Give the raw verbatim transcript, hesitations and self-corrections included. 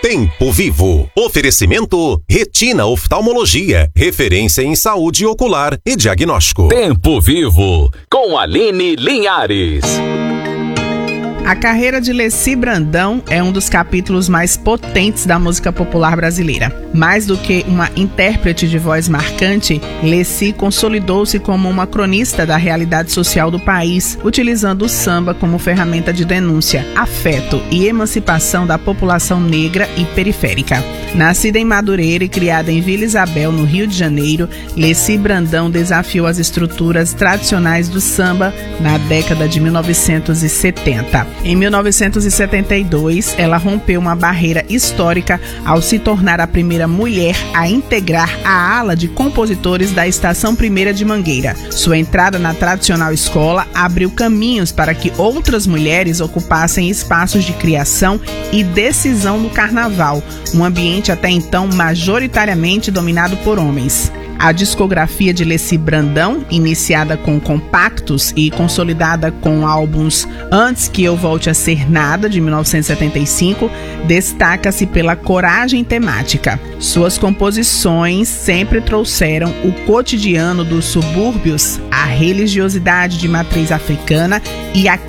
Tempo Vivo. Oferecimento Retina Oftalmologia, referência em saúde ocular e diagnóstico. Tempo Vivo, com Aline Linhares. A carreira de Leci Brandão é um dos capítulos mais potentes da música popular brasileira. Mais do que uma intérprete de voz marcante, Leci consolidou-se como uma cronista da realidade social do país, utilizando o samba como ferramenta de denúncia, afeto e emancipação da população negra e periférica. Nascida em Madureira e criada em Vila Isabel, no Rio de Janeiro, Leci Brandão desafiou as estruturas tradicionais do samba na década de mil novecentos e setenta. Em mil novecentos e setenta e dois, ela rompeu uma barreira histórica ao se tornar a primeira mulher a integrar a ala de compositores da Estação Primeira de Mangueira. Sua entrada na tradicional escola abriu caminhos para que outras mulheres ocupassem espaços de criação e decisão no carnaval, um ambiente até então majoritariamente dominado por homens. A discografia de Leci Brandão, iniciada com compactos e consolidada com álbuns Antes que Eu Volte a Ser Nada, de mil novecentos e setenta e cinco, destaca-se pela coragem temática. Suas composições sempre trouxeram o cotidiano dos subúrbios, a religiosidade de matriz africana e a